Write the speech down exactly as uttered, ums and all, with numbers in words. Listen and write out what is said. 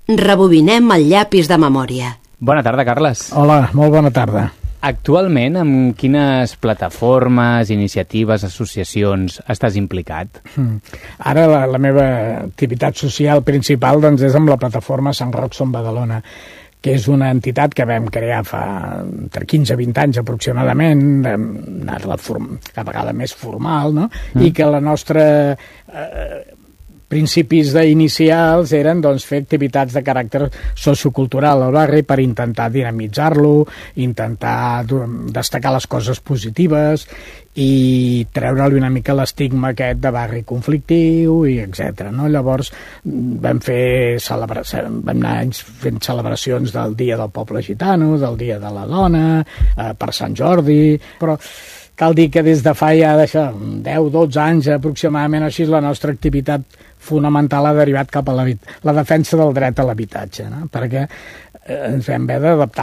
Rebobinem el llapis de memòria. Bona tarda, Carles. Hola, molt bona tarda. Actualment, amb quines plataformes, iniciatives, associacions estàs implicat? Mm. Ara la, la meva activitat social principal doncs, és amb la plataforma Sant Roc Som Badalona, que és una entitat que vam crear fa entre quinze i vint anys aproximadament, anar-la cada vegada més formal, no? Mm. I que la nostra... Eh, principis inicials eren doncs, fer activitats de caràcter sociocultural al barri per intentar dinamitzar-lo, intentar destacar les coses positives i treure-li una mica l'estigma aquest de barri conflictiu i etcètera. No? Llavors vam fer celebra... vam anar fent celebracions del Dia del Poble Gitano, del Dia de la Dona, eh, per Sant Jordi, però cal dir que des de fa ja deu dotze anys aproximadament així la nostra activitat fonamental ha derivat cap a la, la defensa del dret a l'habitatge, no? Perquè eh, ens vam haver d'adaptar